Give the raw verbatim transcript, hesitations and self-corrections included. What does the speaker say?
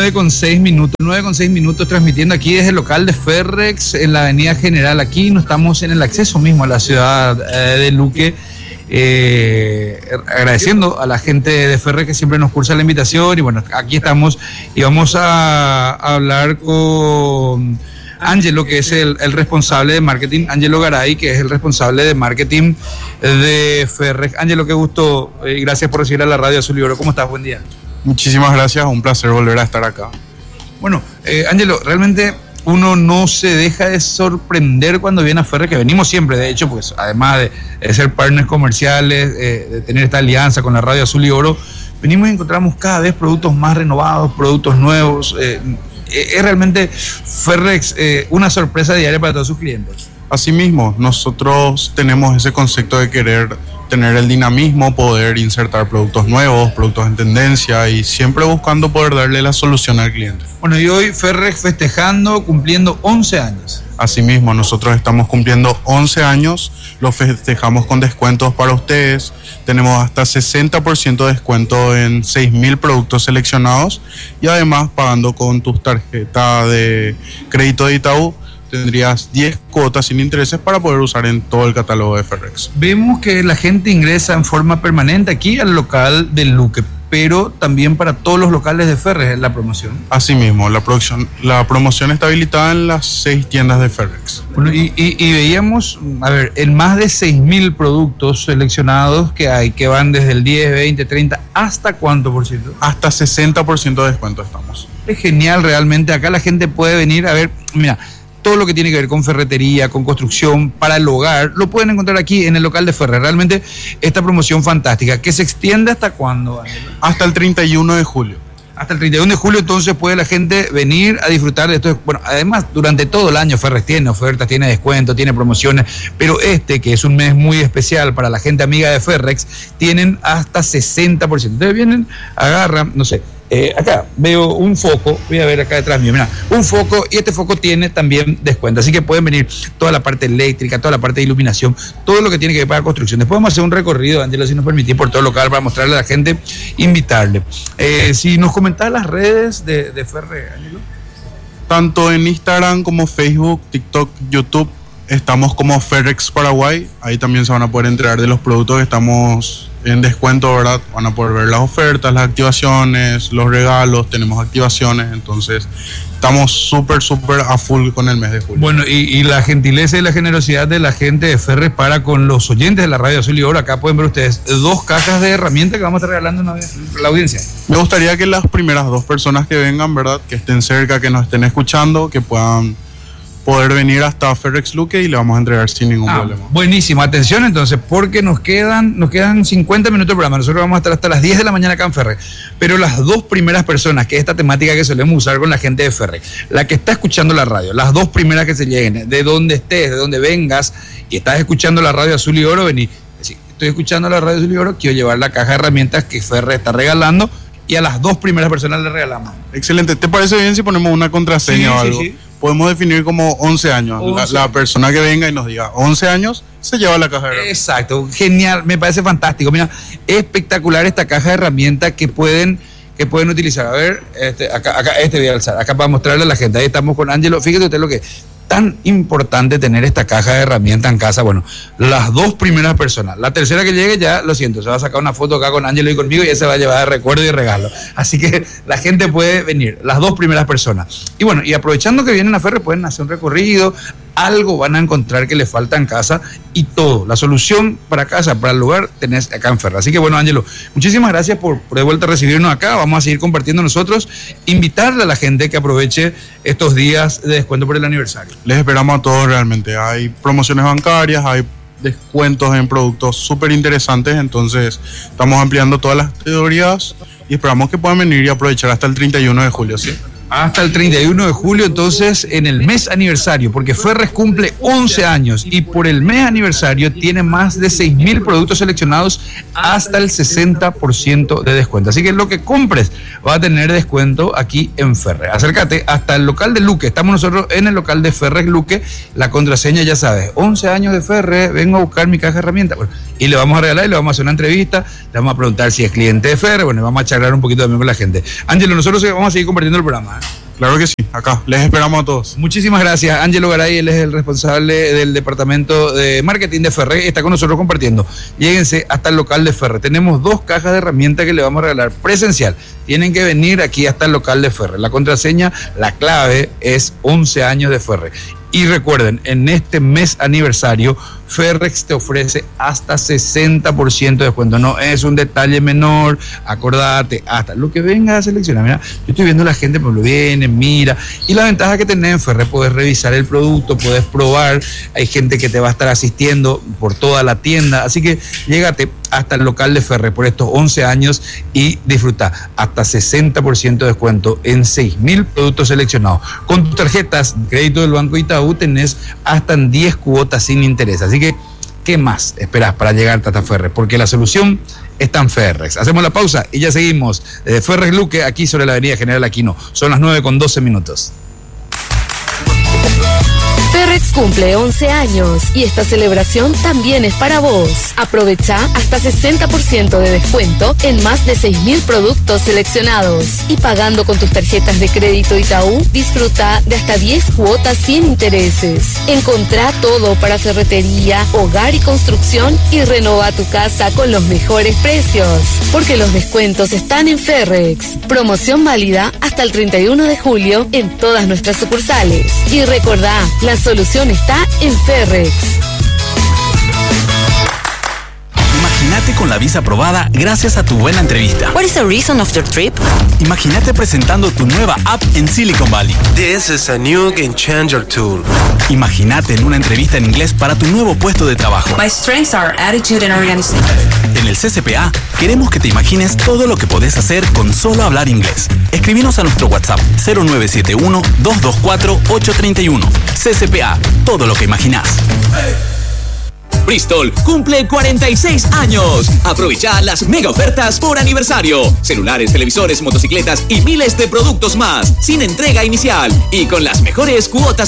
nueve con seis minutos, nueve con seis minutos transmitiendo aquí desde el local de Ferrex en la avenida General. Aquí no estamos en el acceso mismo a la ciudad eh, de Luque. Eh, agradeciendo a la gente de Ferrex que siempre nos cursa la invitación. Y bueno, aquí estamos y vamos a, a hablar con Ángelo, que es el, el responsable de marketing, Ángelo Garay, que es el responsable de marketing de Ferrex. Ángelo, qué gusto y eh, gracias por recibir a la radio Azul y Oro. ¿Cómo estás? Buen día. Muchísimas gracias, un placer volver a estar acá. Bueno, eh, Ángelo, realmente uno no se deja de sorprender cuando viene a Ferrex, que venimos siempre, de hecho, pues además de, de ser partners comerciales, eh, de tener esta alianza con la radio Azul y Oro, venimos y encontramos cada vez productos más renovados, productos nuevos. Eh, es realmente Ferrex eh, una sorpresa diaria para todos sus clientes. Asimismo, nosotros tenemos ese concepto de querer tener el dinamismo, poder insertar productos nuevos, productos en tendencia y siempre buscando poder darle la solución al cliente. Bueno, y hoy Ferrex festejando, cumpliendo once años. Asimismo, nosotros estamos cumpliendo once años, lo festejamos con descuentos para ustedes, tenemos hasta sesenta por ciento de descuento en seis mil productos seleccionados y además pagando con tus tarjetas de crédito de Itaú, tendrías diez cuotas sin intereses para poder usar en todo el catálogo de Ferrex. Vemos que la gente ingresa en forma permanente aquí al local de Luque, pero también para todos los locales de Ferrex es la promoción. Asimismo, la, producción, la promoción está habilitada en las seis tiendas de Ferrex. Bueno, y, y, y veíamos, a ver, en más de seis mil productos seleccionados que hay, que van desde el diez, veinte, treinta, ¿hasta cuánto por ciento? Hasta sesenta por ciento de descuento estamos. Es genial realmente, acá la gente puede venir a ver, mira, todo lo que tiene que ver con ferretería, con construcción, para el hogar, lo pueden encontrar aquí en el local de Ferrex. Realmente esta promoción fantástica, que se extiende ¿hasta cuándo, Ángelo? Hasta el treinta y uno de julio. Hasta el treinta y uno de julio, entonces puede la gente venir a disfrutar de esto. Bueno, además, durante todo el año Ferrex tiene ofertas, tiene descuentos, tiene promociones, pero este, que es un mes muy especial para la gente amiga de Ferrex, tienen hasta sesenta por ciento. Entonces vienen, agarran, no sé, Eh, acá veo un foco, voy a ver acá detrás mío, mira, un foco, y este foco tiene también descuento, así que pueden venir toda la parte eléctrica, toda la parte de iluminación, todo lo que tiene que ver para construcción. Después vamos a hacer un recorrido, Ángelo, si nos permitís, por todo el local para mostrarle a la gente, invitarle. Eh, si nos comentás las redes de, de Ferrex, Ángelo. Tanto en Instagram como Facebook, TikTok, YouTube, estamos como Ferrex Paraguay. Ahí también se van a poder enterar de los productos que estamos en descuento, ¿verdad? Van a poder ver las ofertas, las activaciones, los regalos, tenemos activaciones, entonces estamos súper, súper a full con el mes de julio. Bueno, y, y la gentileza y la generosidad de la gente de Ferrex para con los oyentes de la radio Azul y Oro. Acá pueden ver ustedes dos cajas de herramientas que vamos a estar regalando una vez a la audiencia. Me gustaría que las primeras dos personas que vengan, ¿verdad? Que estén cerca, que nos estén escuchando, que puedan poder venir hasta Ferrex Luque y le vamos a entregar sin ningún ah, problema. Buenísimo, atención entonces, porque nos quedan, nos quedan cincuenta minutos de programa. Nosotros vamos a estar hasta las diez de la mañana acá en Ferrex, pero las dos primeras personas, que es esta temática que solemos usar con la gente de Ferrex, la que está escuchando la radio, las dos primeras que se lleguen, de donde estés, de donde vengas y estás escuchando la radio Azul y Oro, vení, sí, estoy escuchando la radio Azul y Oro, quiero llevar la caja de herramientas que Ferrex está regalando, y a las dos primeras personas le regalamos. Excelente, ¿te parece bien si ponemos una contraseña sí, o algo? Sí, sí. Podemos definir como once años. once. La, la persona que venga y nos diga once años se lleva la caja de herramientas. Exacto, genial, me parece fantástico. Mira, espectacular esta caja de herramientas que pueden, que pueden utilizar. A ver, este, acá, acá, este voy a alzar, acá para mostrarle a la gente. Ahí estamos con Ángelo. Fíjate usted lo que tan importante tener esta caja de herramientas en casa. Bueno, las dos primeras personas. La tercera que llegue ya, lo siento, se va a sacar una foto acá con Ángelo y conmigo y ya se va a llevar de recuerdo y regalo. Así que la gente puede venir, las dos primeras personas. Y bueno, y aprovechando que vienen a Ferrex, pueden hacer un recorrido, algo van a encontrar que les falta en casa y todo, la solución para casa, para el lugar, tenés acá en Ferrex. Así que bueno, Ángelo, muchísimas gracias por, por de vuelta recibirnos acá. Vamos a seguir compartiendo nosotros, invitarle a la gente que aproveche estos días de descuento por el aniversario. Les esperamos a todos realmente. Hay promociones bancarias, hay descuentos en productos súper interesantes, entonces estamos ampliando todas las teorías y esperamos que puedan venir y aprovechar hasta el treinta y uno de julio, ¿sí? Hasta el treinta y uno de julio, entonces, en el mes aniversario, porque Ferrex cumple once años y por el mes aniversario tiene más de seis mil productos seleccionados hasta el sesenta por ciento de descuento. Así que lo que compres va a tener descuento aquí en Ferrex. Acércate hasta el local de Luque. Estamos nosotros en el local de Ferrex Luque. La contraseña ya sabes, once años de Ferrex, vengo a buscar mi caja de herramientas. Bueno, y le vamos a regalar y le vamos a hacer una entrevista, le vamos a preguntar si es cliente de Ferrex, bueno, vamos a charlar un poquito también con la gente. Ángelo, nosotros vamos a seguir compartiendo el programa, ¿eh? Claro que sí, acá, les esperamos a todos. Muchísimas gracias, Ángelo Garay, él es el responsable del departamento de marketing de Ferrex, está con nosotros compartiendo. Lléguense hasta el local de Ferrex, tenemos dos cajas de herramientas que le vamos a regalar presencial, tienen que venir aquí hasta el local de Ferrex, la contraseña, la clave es once años de Ferrex. Y recuerden, en este mes aniversario, Ferrex te ofrece hasta sesenta por ciento de descuento. No es un detalle menor, acordate, hasta lo que vengas a seleccionar. Mira, yo estoy viendo a la gente, pues lo viene, mira. Y la ventaja que tenés en Ferrex, puedes revisar el producto, puedes probar. Hay gente que te va a estar asistiendo por toda la tienda. Así que llégate hasta el local de Ferrex por estos once años y disfruta hasta sesenta por ciento de descuento en seis mil productos seleccionados. Con tus tarjetas de crédito del Banco Itaú tenés hasta en diez cuotas sin interés. Así que, ¿qué más esperás para llegar hasta Ferrex? Porque la solución está en Ferrex. Hacemos la pausa y ya seguimos desde Ferrex Luque, aquí sobre la avenida General Aquino. Son las nueve con doce minutos. Ferrex cumple once años y esta celebración también es para vos. Aprovecha hasta sesenta por ciento de descuento en más de seis mil productos seleccionados. Y pagando con tus tarjetas de crédito Itaú, disfruta de hasta diez cuotas sin intereses. Encontrá todo para ferretería, hogar y construcción y renova tu casa con los mejores precios. Porque los descuentos están en Ferrex. Promoción válida hasta el treinta y uno de julio en todas nuestras sucursales. Y recordá, la solución está en Ferrex. Imagínate con la visa aprobada gracias a tu buena entrevista. What is the reason of your trip? Imagínate presentando tu nueva app en Silicon Valley. This is a new game changer tool. Imagínate en una entrevista en inglés para tu nuevo puesto de trabajo. My strengths are attitude and organization. En el C C P A queremos que te imagines todo lo que podés hacer con solo hablar inglés. Escribinos a nuestro WhatsApp cero nueve siete uno, dos dos cuatro, ocho tres uno. C C P A, todo lo que imaginás. Bristol cumple cuarenta y seis años. Aprovecha las mega ofertas por aniversario. Celulares, televisores, motocicletas y miles de productos más. Sin entrega inicial y con las mejores cuotas